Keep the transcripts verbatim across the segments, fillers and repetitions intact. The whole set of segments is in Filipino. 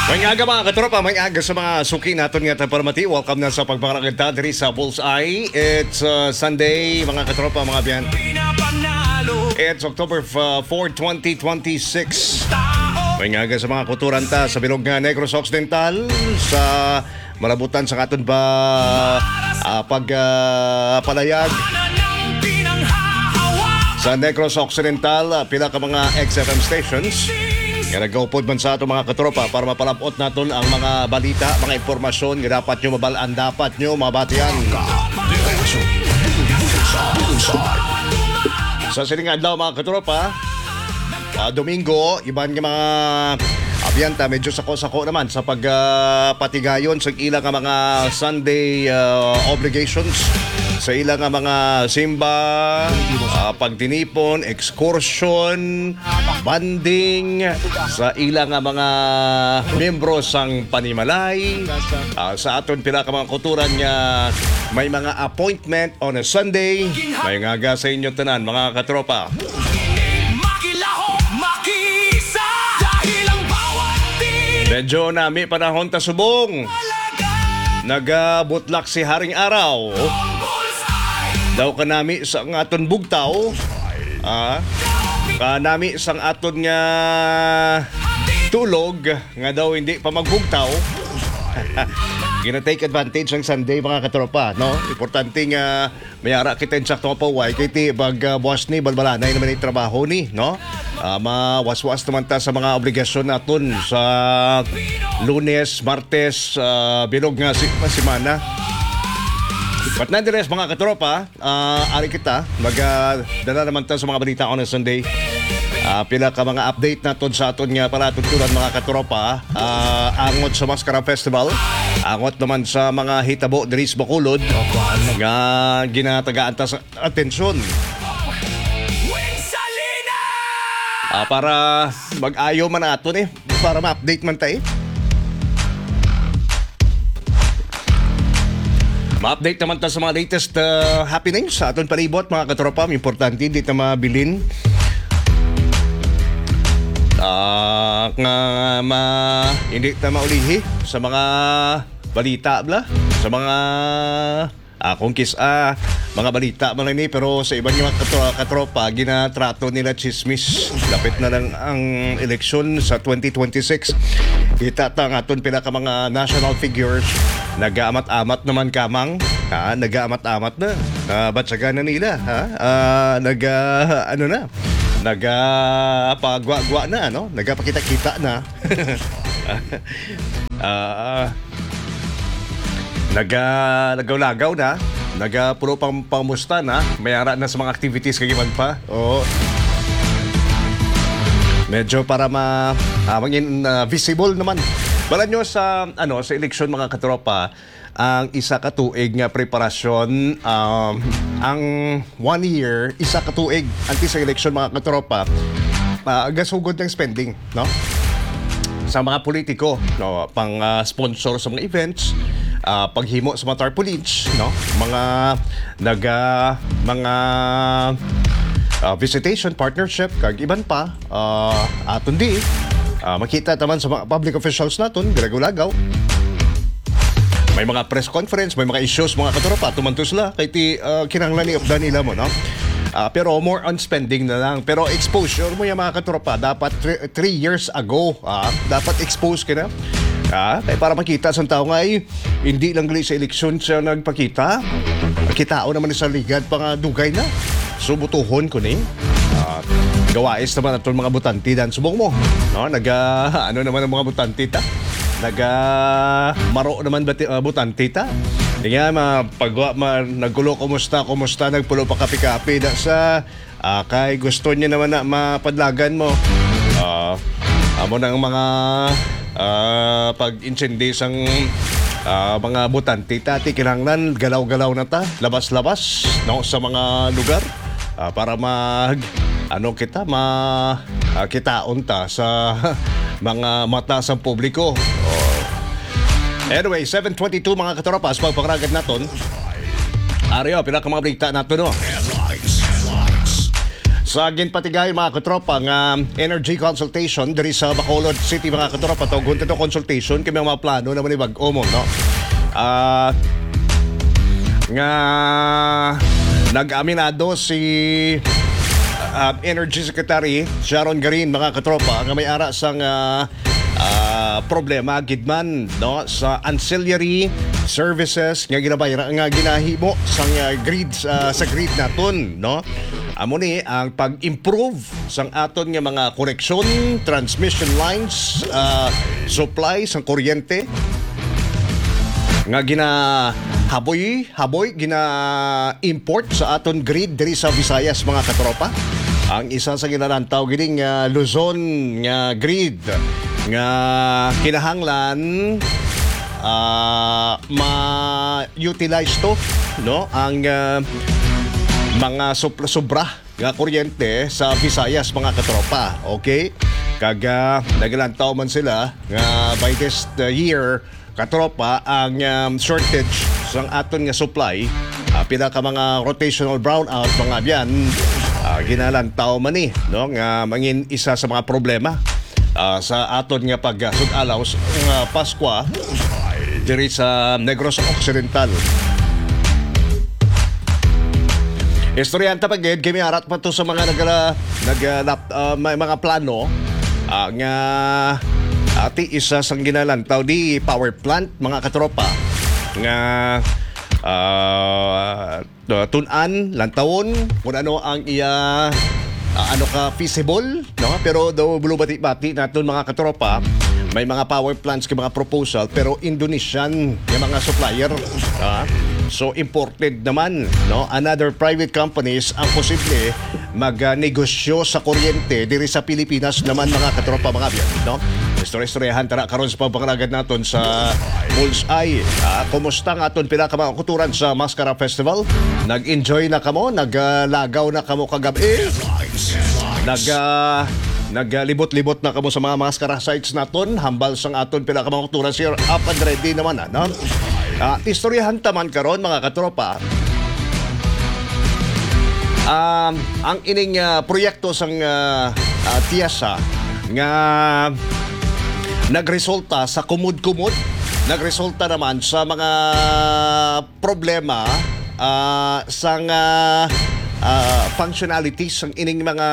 May aga mga katropa, may aga sa mga suki natin nga taparmati. Welcome na sa pagpapakagda diri sa Bullseye. It's uh, Sunday mga katropa, mga biyan. It's October fourth, twenty twenty-six. May aga sa mga kuturan ta sa bilog nga Negros Occidental, sa malabutan sa katon ba uh, pagpalayag uh, sa Negros Occidental, uh, pila ka mga X F M stations nga nag-upod man sa ato mga katropa para mapalapot naton ang mga balita, mga impormasyon nga dapat nyo mabalaan, dapat nyo mabatian. Sa sining adlaw mga katropa, uh, Domingo, iban nga mga abiyanta, medyo sako-sako naman sa pagpatigayon uh, sa ilang nga mga Sunday uh, obligations, sa ilang nga mga simba, uh, pagtinipon, excursion, banding, sa ilang nga mga membro sang panimalay, uh, sa aton pila ka mga kuturan nga may mga appointment on a Sunday. May nga sa inyo tanan mga katropa. Medyo nami panahon ta subong. Nagabutlak si Haring Araw. Daw kanami sa aton bugtaw. Ah, kanami sang aton nga tulog nga daw hindi pa magbugtaw. Gina-take advantage ang Sunday mga katropa, no? Importante nga mayara kita sa topaway kay ti bag uh, buwas ni balbalanay naman yung trabaho ni, no? Uh, mawaswas naman ta sa mga obligasyon naton sa Lunes, Martes, uh, bilog nga si semana. But nonetheless mga katropa, uh, ari kita magdala uh, naman ta sa mga balita on a Sunday. Uh, pila ka mga update naton sa aton nga para tutulan mga katropa, uh, angot sa Mascara Festival, angot naman sa mga hitabo diri sa Bacolod nga ginatagaan ta sa atensyon. Uh, para mag-ayo man naton eh, para ma-update man tayo. Ma-update naman ta sa mga latest uh, happenings sa aton palibot mga katropa. Importante di ta mabilin. Uh, nga ma hindi ta maulihi sa mga balita bla, sa mga akong uh, kisa mga balita man ni, pero sa ibang mga katropa, katropa ginatrato nila chismis. Lapit na lang ang eleksyon sa twenty twenty-six. Kita ta nga aton pila ka mga national figures nag-aamat-amat naman kamang, ha, nag-aamat-amat na. Uh, batsaga na nila, ha? Uh, nag uh, ano na? Nagapagwa-gwa na, no? Nagapakita-kita na. uh, Naga nagaw-lagaw na, nagapuro pang pamusta na, mayara na sa mga activities kagiman pa. Oo. Medyo para ma uh, maging uh, visible naman. Bala nyo sa ano sa eleksyon mga katropa, ang isa ka tuig nga preparasyon, um, ang one year, isa ka tuig anti sa eleksyon mga katropa, uh, gasugod ng spending, no? Sa mga politiko, no, pang uh, sponsor sa mga events, uh, paghimo sa mga tarpaulins, no, mga naga mga uh, visitation partnership kag iban pa, uh, aton di uh, makita taman sa mga public officials naton gilagaw-lagaw. May mga press conference, may mga issues mga katropa, tumantos la kay ti uh, kinahanglan ni updan nila mo, no? Uh, pero more on spending na lang. Pero exposure mo yung mga katropa, dapat three years ago, uh, dapat expose ka na. Uh, kaya para makita sa tao nga ay hindi lang gali sa eleksyon siya nagpakita. Kitao naman sa ligad pa nga dugay na. Subutuhon ko ni. Uh, gawais naman natin mga butanti dan subong mo. No? Naga, ano naman ang mga butanti ta? Naga maro naman bati, uh, butanti ta? Hindi nga, mapagwa, ma, naggulo, kumusta, kumusta, nagpulo pa kapi-kapi da sa, uh, kay gusto niya naman na mapadlagan mo. Uh, amo ng mga uh, pag-insindi sang uh, mga butanti, tati, kinanglan, galaw-galaw na ta, labas-labas, no, sa mga lugar, uh, para mag, ano kita, ma, uh, kitaon ta sa mga mata sa publiko. Uh, Anyway, seven twenty-two mga katropas, pagpakaragad naton. Ariyo, pinaka mga balita natin, no? sa ginpatigay mga katropa nga energy consultation diri sa Bacolod City mga katropa to gunta to consultation kami mga plano naman ni bag-o mo no. Ah nga nag-aminado si uh, Energy Secretary Sharon Garin mga katropa nga may ara sang uh, uh, problema gidman no sa ancillary services nga ginabayra nga ginahimo sang uh, grid uh, sa grid naton no. Amo ni ang pag-improve sang aton nga mga connection, transmission lines, uh, supply sang kuryente nga gina haboy haboy gina import sa aton grid diri sa Visayas mga katropa. Ang isa sa ginalantaw gining uh, Luzon nga grid nga kinahanglan uh, ma-utilize to no ang uh, mga sobra nga kuryente sa Visayas mga katropa. Okay? Kaga nagalantaw man sila nga by this uh, year katropa ang um, shortage sang aton nga supply uh, pinaka mga rotational brownout mga biyan uh, ginalantaw man ni no nga mangin isa sa mga problema uh, sa aton nga pag-sud-alaw nga Paskwa diri sa Negros Occidental. Istoryanta pa gid kami arat pa to sa mga nag nag uh, may mga plano uh, nga ati isa sang ginalantaw di power plant mga katropa nga uh, tun-an lantawon kung ano ang iya uh, ano ka feasible no pero daw bulubati-bati naton mga katropa may mga power plants kay mga proposal pero Indonesian yung mga supplier uh, so imported naman no another private companies ang posible magnegosyo sa kuryente diri sa Pilipinas naman mga katropa mga biyan no. Istorya-istoryahan tara karon sa pagpangalagad naton sa Bullseye. Uh, kumusta nga aton pila ka mga kuturan sa Mascara Festival? Nag-enjoy na kamo, naglagaw na kamo kagabi. Nag uh, naglibot-libot na kamo sa mga Mascara sites naton, hambal sang aton pila ka mga kuturan sir up and ready naman no. Uh, istoryahan taman karon mga katropa. Um, ang ining uh, proyekto sang uh, uh, Tiasa nga nagresulta sa kumud-kumud, nagresulta naman sa mga problema uh, sa uh, uh, functionalities ng ining mga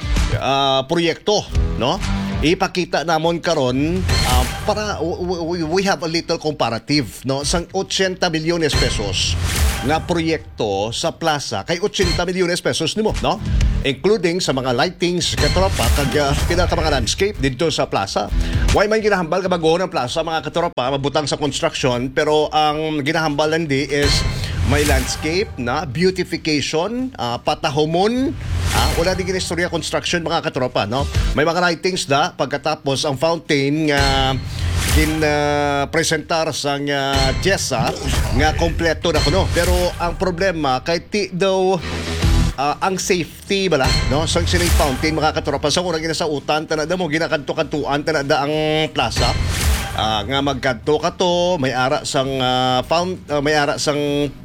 uh, proyekto, no? Ipakita namon karon uh, para we, we have a little comparative, no? Sang eighty milyones pesos nga proyekto sa plaza kay eighty milyones pesos nimo, no? Including sa mga lightings, katropa, kag uh, pila ka mga landscape dito sa plaza. Why man ginahambal ka bago ng plaza mga katropa, mabutang sa construction, pero ang ginahambalan di is may landscape na beautification, uh, patahomon, uh, wala din ginistorya construction mga katropa, no? May mga lightings da pagkatapos ang fountain nga uh, kin uh, presentar sang uh, Tiesa nga kompleto na kuno. Pero ang problema kay ti daw Uh, ang safety bala no sang so, sining fountain mga katropa sa so, unang ginasautan tanada mo ginakanto-kantuan tanada ang plaza uh, nga magkanto ka to may ara sang uh, found, uh, may ara sang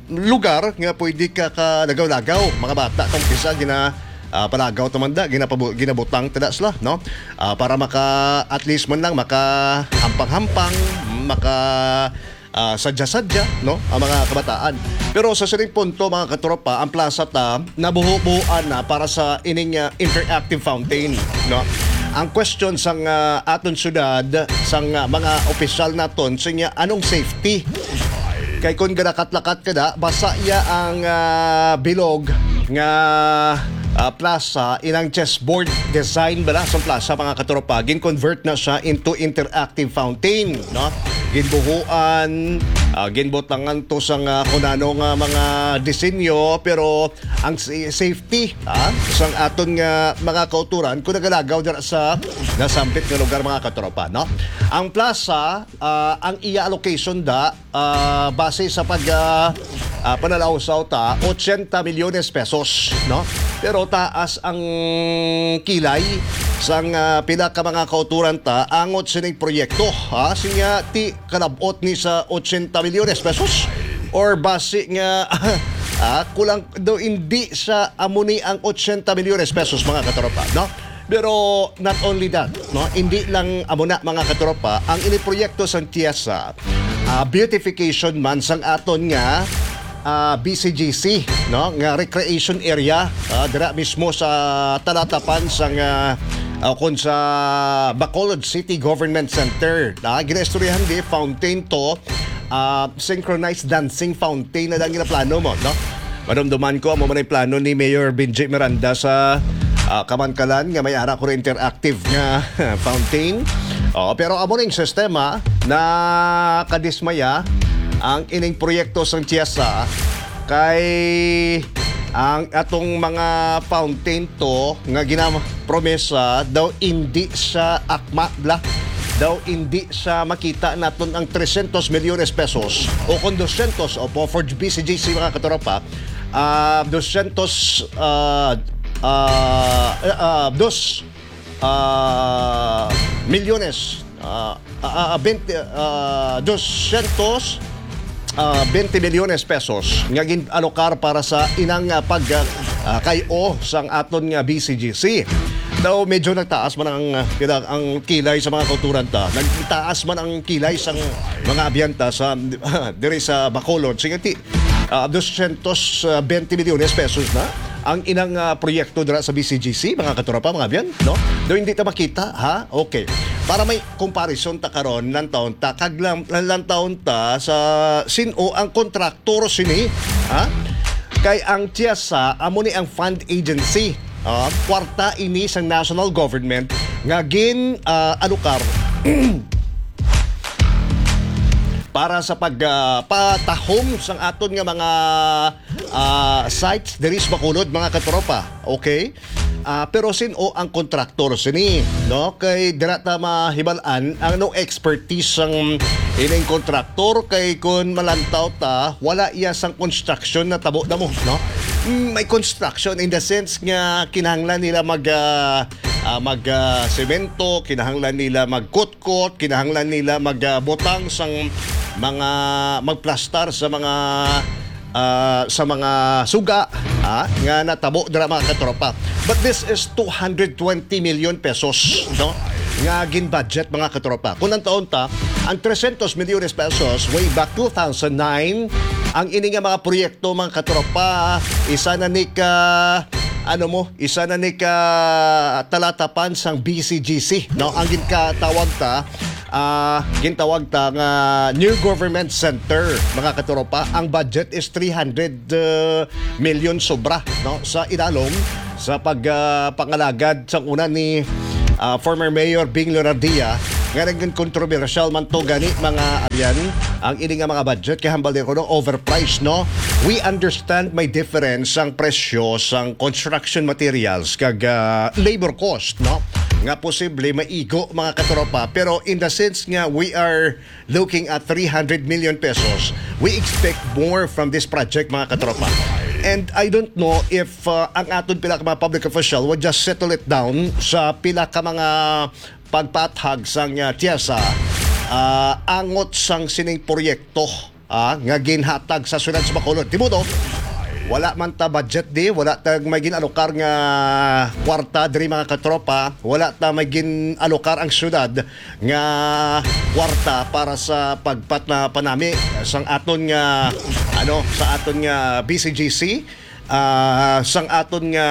lugar nga pwede ka ka lagaw-lagaw mga bata tong pisa gina uh, palagaw tamanda ginapabu, ginabutang tada sila no uh, para maka at least man lang maka hampang-hampang maka Uh, sadya-sadya no ang mga kabataan. Pero sa sining punto mga katropa ang plaza ta nabuho-buhuan na para sa ining uh, interactive fountain no. Ang question sang uh, aton syudad sang uh, mga opisyal naton sa niya anong safety kay kun ganakat-lakat kada basa iya ang uh, bilog nga uh, plaza ilang chessboard design bala sa plaza mga katropa gin convert na siya into interactive fountain no. Ginbuhuan, uh, ginbutangan to sa uh, kunano nga mga disenyo pero ang safety ha, sang aton nga mga kauturan kung nagalagaw dira sa nasampit nga lugar mga katropa no. Ang plaza uh, ang iya allocation da uh, base sa pag uh, uh, panalawsaw ta eighty milyones pesos no. Pero taas ang kilay sang uh, pila ka mga kauturan ta angot sining proyekto ha sinya ti kalabot ni sa eighty milyones pesos or base nga Ah, kulang do hindi sa amuni ang eighty milyones pesos mga katropa, no? Pero not only that, no, hindi lang amo na mga katropa ang iniproyekto sa Tiasa, uh, beautification man sang aton nga uh, B C G C, no, nga recreation area uh, dira mismo sa talatapan sang uh, uh, kun sa Bacolod City Government Center. Na ginestoryahan di fountain to, uh, synchronized dancing fountain na lang ginaplano mo, no? Maramdaman ko amo man ang plano ni Mayor Benji Miranda sa Uh, kamankalan nga may ara ko interactive nga fountain. Oh, pero amo ning sistema na kadismaya ang ining proyekto sang Tiasa kay ang atong mga fountain to nga ginapromesa daw hindi sa akma bla daw hindi sa makita naton ang three hundred milyones pesos o kung two hundred o po for B C G C mga katropa, uh, two hundred uh, Uh, uh, dos uh, milyones uh, uh, twenty, uh, doscientos uh, twenty milyones pesos nga ginalokar para sa inang uh, pag uh, kayo sang aton nga B C G C. Daw medyo nagtaas man ang uh, ang kilay sa mga kulturan ta. Nagtaas man ang kilay sa mga abyanta sa uh, diri sa Bacolod. Sige ti uh, doscientos twenty milyones pesos na ang inang uh, proyekto dira sa B C G C, mga katropa, mga abyan, no? Do hindi ta makita, ha? Okay. Para may comparison ta karon lan taon ta kaglang lan taon ta sa sino ang kontraktor sini, ha? Kay ang Tiasa amo ni ang fund agency, uh, kwarta ini sa national government nga gin uh, alukar para sa pagpatahom uh, sang aton nga mga uh, sites diri sa Bacolod, mga katropa. Okay? Uh, pero sino ang kontraktor sini, no? Kay dira ta mahibal-an ang no expertise sang ining kontraktor kay kun malantaw ta wala iya sang construction na tabo damo, no? May construction in the sense nga kinahanglan nila mag uh, uh, mag uh, semento, kinahanglan nila magkutkot, kinahanglan nila magbutang uh, sang mga magplastar sa mga uh, sa mga suga, ha, nga natabo dira mga katropa. But this is two hundred twenty million pesos, no? Nga gin budget mga katropa. Kung ang taon ta, ang three hundred milyones pesos way back two thousand nine, ang ini nga mga proyekto mga katropa, isa na ni ka ano mo, isa na ni ka talatapan sang B C G C, no? Ang ginkatawag ta Uh, gintawag ta nga New Government Center, mga katropa. Ang budget is three hundred uh, million sobra, no, sa inalom sa pagpangalagad uh, sa una ni uh, former Mayor Bing Leonardia nga naging controversial man to gani mga abyan ang ini nga mga budget kay hambal din ko no overpriced, no. We understand may difference ang presyo sang construction materials kag uh, labor cost, no, nga posible maigo mga katropa, pero in the sense nga we are looking at three hundred million pesos, we expect more from this project mga katropa. And I don't know if uh, ang aton pila ka mga public official would just settle it down sa pila ka mga pagpathag sang uh, Tiasa uh, angot sang sining proyekto uh, nga ginhatag sa syudad sa Bacolod. Tibudo, wala man ta budget di, wala ta may ginalokar nga kwarta diri mga katropa, wala ta may ginalokar ang syudad nga kwarta para sa pagpat na panami sang aton nga ano sa aton nga B C G C, uh, sang aton nga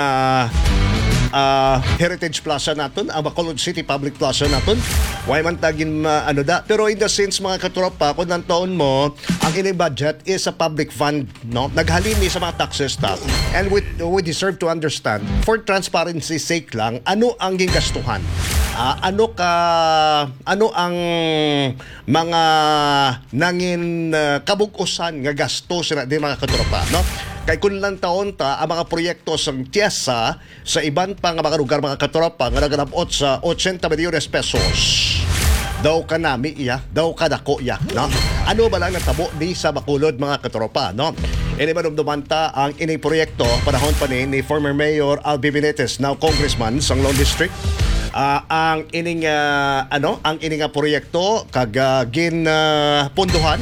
uh, Heritage Plaza naton, ang Bacolod City Public Plaza naton. Why man tagin uh, ano da, pero in the sense mga katropa, kung ng taon mo ang ini budget is a public fund, no, naghalini sa mga taxes ta, and we, we deserve to understand for transparency sake lang ano ang gingastuhan, uh, ano ka ano ang mga nangin uh, kabug-usan nga gasto sila di mga katropa, no. Kay kun lang taon ta ang mga proyekto sa Tiasa sa iban pa nga mga lugar mga katropa nga naganapot sa eighty milyones pesos. Daw ka nami iya, daw ka dako iya, no? Ano ba lang natabo di sa Bacolod mga katropa, no? Ini manumduman ta ang ini proyekto panahon pa ni, ni former Mayor Albi Benitez, now Congressman sa Long District. Uh, ang ining uh, ano, ang ining uh, proyekto kag uh, gin uh, punduhan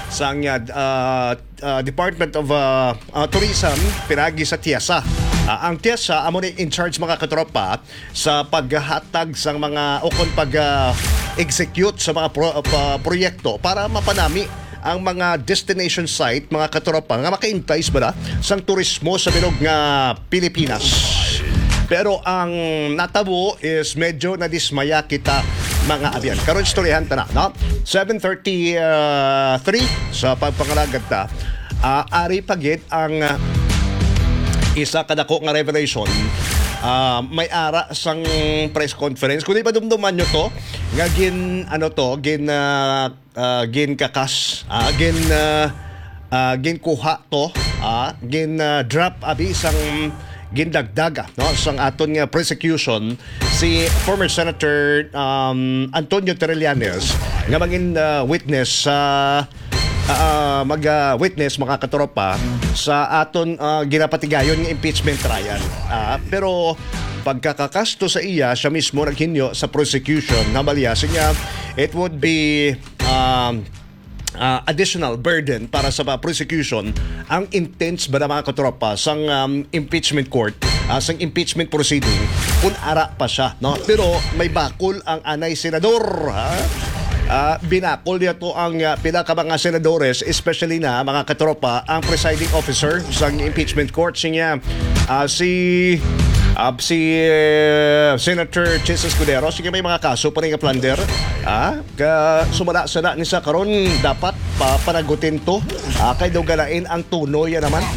sang uh, uh, uh, Department of uh, uh, Tourism pinagi sa Tiasa. Uh, ang Tiasa amo ni in charge mga katropa sa paghatag sa mga ukon pag uh, execute sa mga pro, uh, proyekto para mapanami ang mga destination site mga katropa nga makaintais ba na sang turismo sa bilog nga Pilipinas. Pero ang natabo is medyo nadismaya kita mga abyan. Karon istoryahan ta na, no? seven thirty-three sa pagpangalagad ta. Uh, ari pagit ang uh, isa kadako nga revelation. Uh, may ara sang press conference. Kung di pa dumduman nyo to, nga gin, ano to, gin, uh, uh, gin kakas, uh, gin, uh, uh, gin kuha to, uh, gin uh, drop abi isang gindagdaga no sang aton nga prosecution si former Senator um, Antonio Trillanes nga maging uh, witness sa uh, uh, mag-witness uh, mga katropa sa aton uh, ginapatigayon nga impeachment trial. Uh, pero pagkakakasto sa iya, siya mismo naghinyo sa prosecution na malyasin niya it would be um, Uh, additional burden para sa uh, prosecution ang intense ba na mga katropa sang um, impeachment court, uh, sang impeachment proceeding kung ara pa siya, no? Pero may bakol ang anay senador, ha? Uh, binakol niya to ang uh, pinaka mga senadores, especially na mga katropa ang presiding officer sang impeachment court siya uh, si Uh, si uh, Senator Chis Escudero, sige may mga kaso pa rin nga plunder. Ah, ka sumala sana ni sa karon dapat pa panagutin to. Ah, kay daw galain ang tunoy ya naman.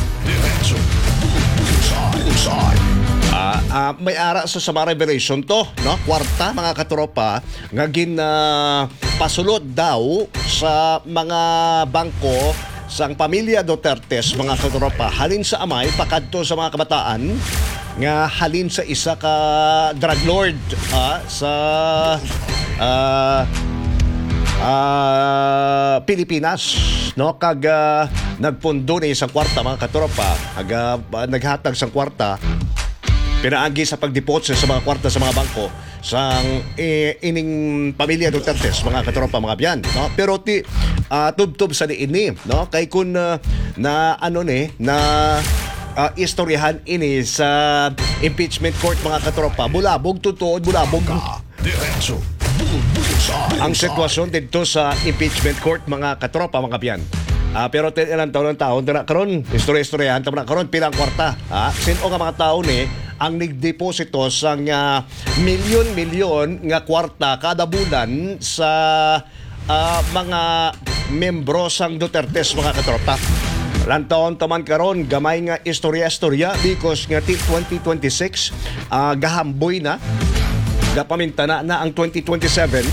Ah, uh, may ara sa sama revelation to, no? Kwarta mga katropa nga gin uh, pasulod daw sa mga bangko sang pamilya Dutertes mga katropa halin sa amay pakadto sa mga kabataan nga halin sa isa ka drug lord ah, sa uh, uh, Pilipinas, no? Kag uh, nagpundo ni sa kwarta mga katropa aga uh, naghatag sa kwarta pinaagi sa pagdeposit sa mga kwarta sa mga bangko sang eh, ining pamilya Dutertes mga katropa mga biyan, no? Pero ti uh, tubtob sa diini, no? Kay kun uh, na ano ni na Uh, istoryahan ini sa impeachment court mga katropa. Bulabog tutuod, bulabog. Ang sitwasyon dito sa impeachment court mga katropa mga biyan. Uh, pero ilang taon ng taon na karon, istorya-istoryahan tama na karon pilang kwarta. Ha? Sino nga mga tao ni ang nagdeposito sang uh, milyon-milyon nga kwarta kada bulan sa uh, mga membro sang Dutertes mga katropa. Lantaon taman karon gamay nga istorya-istorya because nga ti twenty twenty-six uh, gahamboy na gapamintana na ang twenty twenty-seven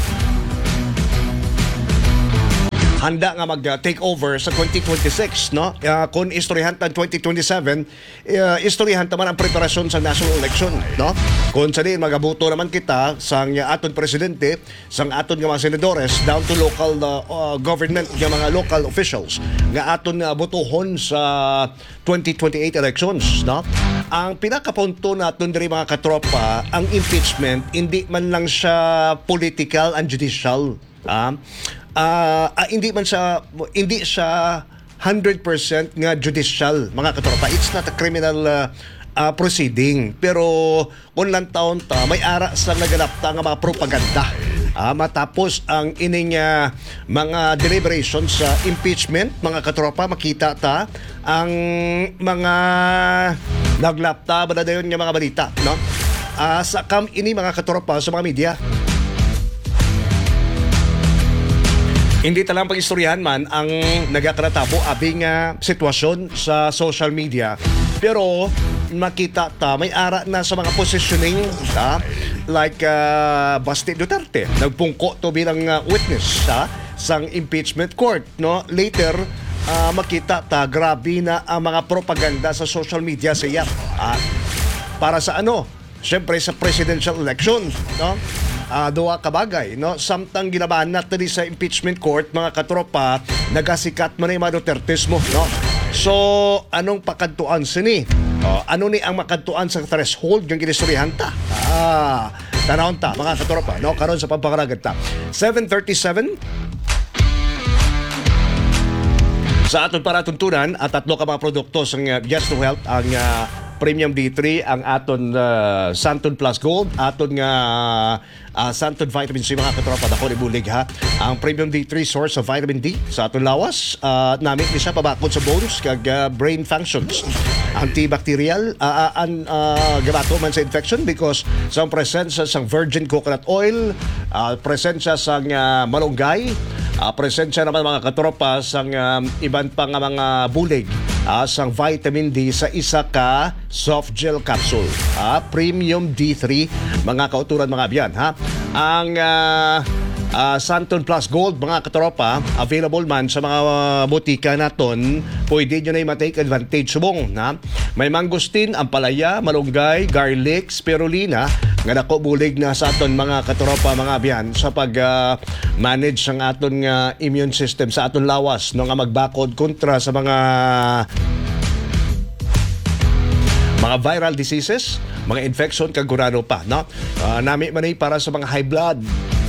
handa nga mag-take over sa twenty twenty-six, no? Uh, kung istoryahan tan twenty twenty-seven, uh, istoryahan taman ang preparasyon sa national election, no? Kung sa din magabuto naman kita sang uh, aton presidente, sang aton nga mga senadores down to local uh, uh, government nga mga local officials nga aton uh, botohon sa twenty twenty-eight elections, no? Ang pinakapunto naton diri mga katropa, ang impeachment hindi man lang siya political and judicial, ah. Uh, uh, hindi man siya hindi siya one hundred percent nga judicial mga katropa. It's not a criminal uh, uh, proceeding, pero kung lang taon ta may ara sa naganap ta nga mga propaganda uh, matapos ang ining uh, mga deliberations sa impeachment mga katropa. Makita ta ang mga naglapta ba na dayon nga mga balita, no? Uh, sa kam ini mga katropa sa mga media. Hindi talang pag-istoryahan man ang nagakaratabo abing uh, sitwasyon sa social media. Pero makita ta may ara na sa mga positioning ta, like uh, Basti Duterte nagpungko to bilang uh, witness sa sang impeachment court, no? Later uh, makita ta grabe na ang mga propaganda sa social media sa iya. Uh, para sa ano? Siyempre sa presidential election, no? Uh, duwa kabagay, no? Samtang ginabahan natin sa impeachment court, mga katropa, nagasikat man yung mga Dutertes mo, no? So, anong pakadtuan sini? Oh, ano ni ang makadtuan sa threshold yung ginistoryahan ta? Ah, tanawon ta, mga katropa, no? Karon sa pagpakaragad ta. seven thirty-seven Sa aton para tuntunan at tatlo ka mga produkto sa uh, Yes to Health ang uh, Premium D three, ang aton uh, Santon Plus Gold, aton nga uh, Santon Vitamin C mga katropa, dako ni bulig ha. Ang Premium D three source of vitamin D sa aton lawas, uh, namit ni siya pabakod sa bones kag uh, brain functions. Antibacterial, uh, uh, an, uh, gabato man sa infection because sa presensya sang virgin coconut oil, uh, presensya sang uh, malunggay, uh, presensya naman mga katropa sang uh, iban pang uh, mga bulig uh, sang vitamin D sa isa ka soft gel capsule. Uh, Premium D three, mga kauturan mga biyan ha. Ang uh, uh, Santon Plus Gold mga katropa, available man sa mga uh, butika naton. Pwede nyo na i-take advantage subong na may mangustin, ampalaya, malunggay, garlic, spirulina nga dako bulig na sa aton mga katropa mga biyan sa pag uh, manage ang aton uh, immune system sa aton lawas no nga magbakod kontra sa mga mga viral diseases, mga infection kag gurano pa, no? Uh, nami man ay para sa mga high blood.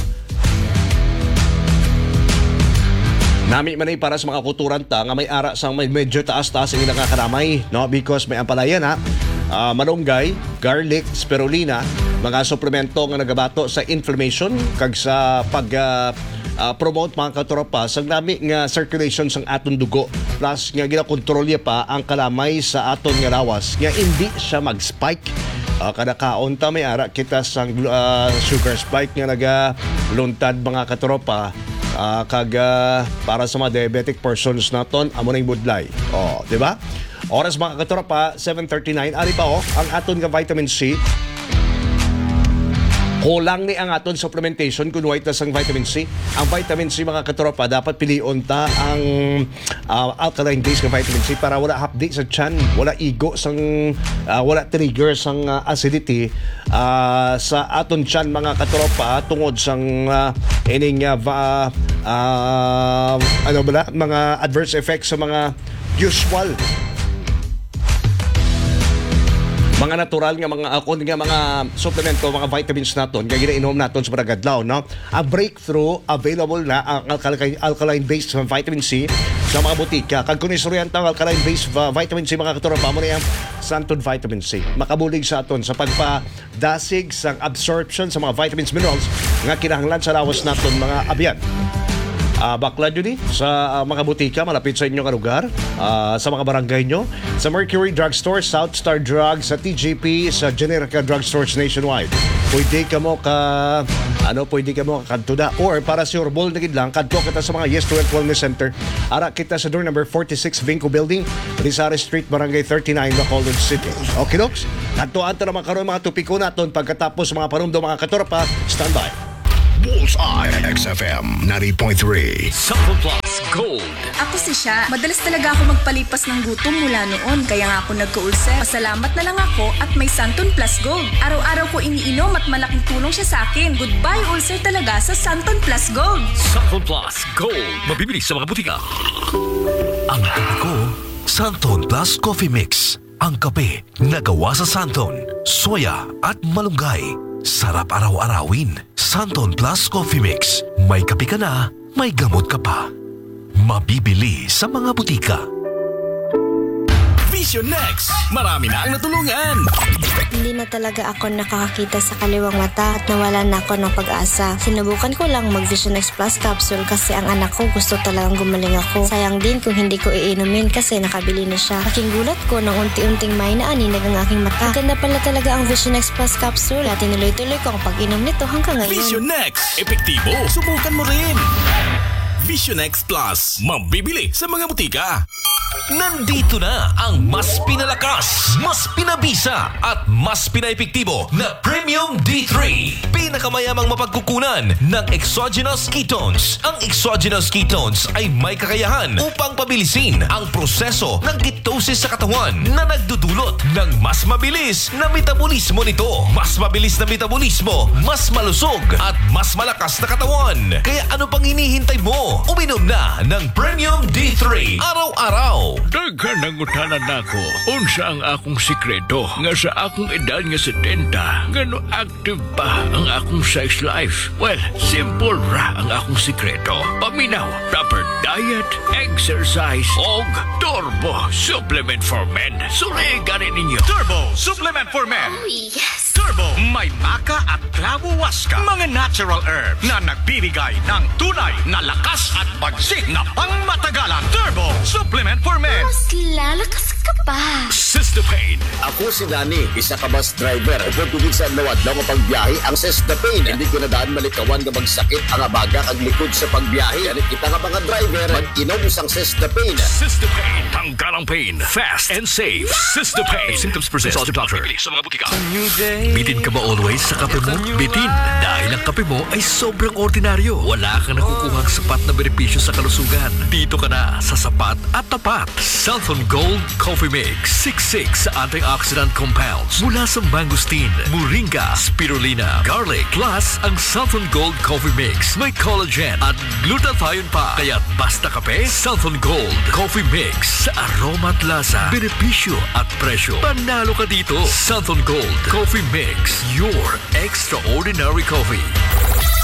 Nami man ay para sa mga kuturan ta nga may ara sang may medyo taas-taas ang ilang karamay, no? Because may ampalaya na, uh, malunggay, garlic, spirulina, mga suplemento nga nagabato sa inflammation kag sa pag uh, uh, promote mga katropa sa nami nga circulation sang aton dugo, plus nga ginakontrolya pa ang kalamay sa aton nga lawas nga hindi siya mag-spike. Uh, kada kaon ta may ara kita sang uh, sugar spike nga naga luntad mga katropa. Uh, kag uh, para sa mga diabetic persons naton amo ning budlay. Oh, di ba? Oras mga katropa seven thirty-nine. Ari pa oh, ang aton nga vitamin C. Kulang ni ang aton supplementation kung white na sang vitamin C. Ang vitamin C mga katropa, dapat pilion ta ang uh, alkaline base ng vitamin C para wala hapdi sa tiyan, wala igo sang uh, wala trigger sang uh, acidity uh, sa aton tiyan mga katropa tungod sang uh, ining uh, va, uh, ano ba mga adverse effects sa mga usual mga natural nga mga akon nga mga supplemento, mga vitamins naton nga ginainom naton sa mga adlaw, no? Ang breakthrough available na ang alkaline, alkaline based vitamin C sa mga butika. Kag kun isuryan ta alkaline based uh, vitamin C mga katropa mo na yung Santon Vitamin C. Makabulig sa aton sa pagpadasig sa absorption sa mga vitamins minerals nga kinahanglan sa lawas naton mga abyan. Uh, bakla yun eh, sa uh, mga butika malapit sa inyong lugar, uh, sa mga barangay nyo, sa Mercury Drugstore, South Star Drugs, sa T G P, sa Generica Drugstores nationwide. Pwede ka mo ka, ano, pwede ka mo kanto na, or para sa Urbol na lang, kanto kita sa mga Yes to Health Wellness Center. Ara kita sa door number forty-six, Vinco Building, Rizales Street, Barangay thirty-nine, Bacolod City. Okay, Docs? Kantoan to naman karoon mga tupiko naton pagkatapos mga parumdo mga katorpa. Stand by. Bullseye X F M ninety point three. Santon Plus Gold. Ako si Sha. Madalas talaga ako magpalipas ng gutom mula noon. Kaya nga ako nagka-ulcer. Pasalamat na lang ako at may Santon Plus Gold. Araw-araw ko iniinom at malaking tulong siya sa akin. Goodbye ulcer talaga sa Santon Plus Gold. Santon Plus Gold. Mabibili sa mga butika. Ang kape ko, Santon Plus Coffee Mix. Ang kape na gawa sa Santon, soya at malunggay. Sarap araw-arawin. Santon Plus Coffee Mix. May kape ka na, may gamot ka pa. Mabibili sa mga butika. Vision Next. Marami na ang natulungan. Hindi na talaga ako nakakakita sa kaliwang mata at nawala na ako ng pag-asa. Sinubukan ko lang mag-Vision X Plus capsule kasi ang anak ko gusto talagang gumaling ako. Sayang din kung hindi ko iinumin kasi nakabili na siya. Aking gulat ko nang unti-unting may naaninag ang aking mata. Ganda pala talaga ang Vision X Plus capsule at tinuloy-tuloy ko ang pag-inom nito hanggang ngayon. Vision Next. Epektibo. Subukan mo rin. Vision X Plus. Mabibili sa mga butika. Nandito na ang mas pinalakas, mas pinabisa at mas pinaepektibo na Premium D three. Pinakamayamang mapagkukunan ng exogenous ketones. Ang exogenous ketones ay may kakayahan upang pabilisin ang proseso ng ketosis sa katawan na nagdudulot ng mas mabilis na metabolismo nito. Mas mabilis na metabolismo, mas malusog at mas malakas na katawan. Kaya ano pang hinihintay mo? Uminom na ng Premium D three araw-araw. mo. Daghan ang utanan nako. Unsa ang akong sikreto nga sa akong edad nga setenta, ngano active pa ang akong sex life? Well, simple ra ang akong sikreto. Paminaw, proper diet, exercise, og Turbo Supplement for Men. Suligan ninyo. Turbo Supplement for Men. Oh, yes! Turbo, may maka at clavo waska. Mga natural herbs na nagbibigay ng tunay na lakas at bagsik na pangmatagalan. Turbo Supplement for Men. Mas lalakas ka pa. System-Pain. Ako si Danny, isa ka bus driver. Upod tubig sa lawad na mapagbiyahe ang Sestapane. Hindi ko na daan malikawan nga magsakit ang abaga ang likod sa pagbiyahe. Ganit kita nga mga driver, mag-inom isang Sestapane. System-Pain. Tanggal ang pain. Fast and safe. System-Pain. Symptoms present. Consult your doctor. Sa mga butika. Bitin ka ba always sa kape mo? Bitin! Dahil ang kape mo ay sobrang ordinaryo. Wala kang nakukuhang sapat na benepisyo sa kalusugan. Dito ka na sa sapat at tapat. Southern Gold Coffee Mix. six six antioxidant compounds mula sa mangosteen, moringa, spirulina, garlic. Plus, ang Southern Gold Coffee Mix may collagen at glutathione pa. Kaya't basta kape, Southern Gold Coffee Mix. Sa aroma at lasa, benepisyo at presyo. Panalo ka dito. Southern Gold Coffee Mix. Your extraordinary coffee.